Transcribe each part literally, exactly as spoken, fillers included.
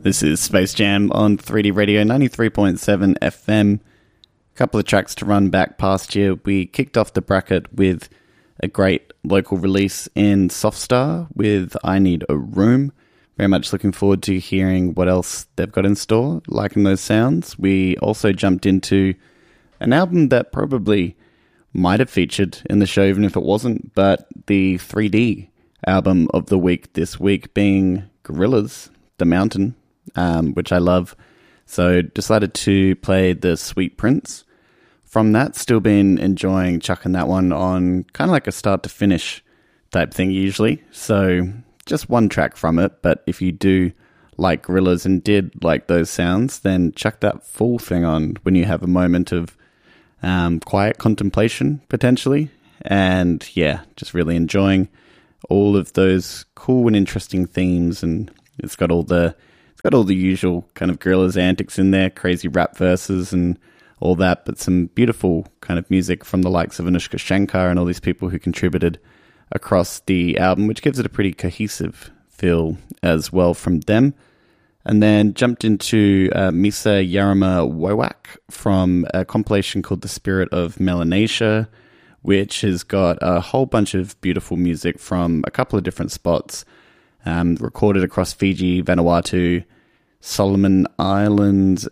This is Space Jam on three D Radio ninety-three point seven F M. A couple of tracks to run back past you. We kicked off the bracket with a great local release in Softstar with I Need a Room. Very much looking forward to hearing what else they've got in store, liking those sounds. We also jumped into an album that probably might have featured in the show even if it wasn't, but the three D album of the week this week being Gorillaz, The Mountain, um, which I love. So decided to play The Sweet Prince. From that, still been enjoying chucking that one on kind of like a start to finish type thing usually. So just one track from it, but if you do like Gorillaz and did like those sounds, then chuck that full thing on when you have a moment of um, quiet contemplation potentially. And yeah, just really enjoying all of those cool and interesting themes, and it's got all the it's got all the usual kind of Gorillaz antics in there, crazy rap verses and all that, but some beautiful kind of music from the likes of Anushka Shankar and all these people who contributed across the album, which gives it a pretty cohesive feel as well from them. And then jumped into uh, Misa Yarama Wowak from a compilation called The Spirit of Melanesia, which has got a whole bunch of beautiful music from a couple of different spots, um, recorded across Fiji, Vanuatu, Solomon Islands,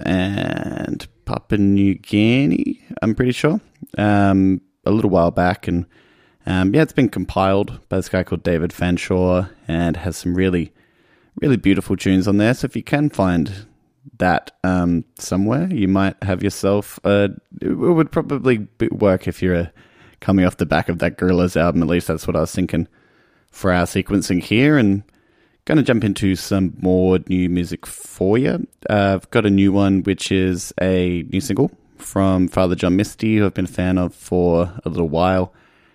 and Papua New Guinea, I'm pretty sure, um, a little while back. And um, yeah, it's been compiled by this guy called David Fanshawe and has some really, really beautiful tunes on there. So if you can find that um, somewhere, you might have yourself, uh, it would probably work if you're a coming off the back of that Gorillaz album. At least that's what I was thinking for our sequencing here. And going to jump into some more new music for you. Uh, I've got a new one, which is a new single from Father John Misty, who I've been a fan of for a little while.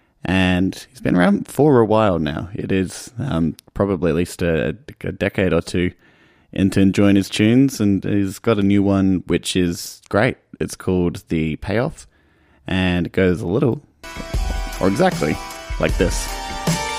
And he's been around for a while now. It is um, probably at least a, a decade or two into enjoying his tunes. And he's got a new one, which is great. It's called The Payoff. And it goes a little, or exactly, like this.